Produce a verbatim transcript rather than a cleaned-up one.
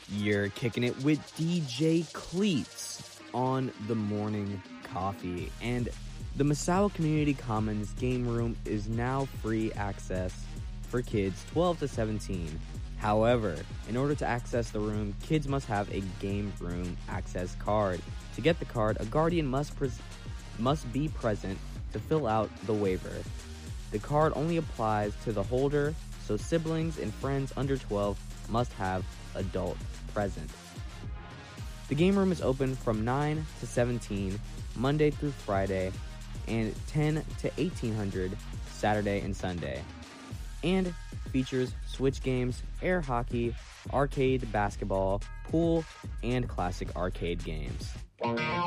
You're kicking it with D J Cleats on the Morning Coffee. And the Misawa Community Commons game room is now free access for kids twelve to seventeen. However, in order to access the room, kids must have a game room access card. To get the card, a guardian must pres- must be present to fill out the waiver. The card only applies to the holder, so siblings and friends under twelve must have adult present. The game room is open from nine to seventeen, Monday through Friday, and ten to eighteen hundred, Saturday and Sunday. And features Switch games, air hockey, arcade basketball, pool, and classic arcade games.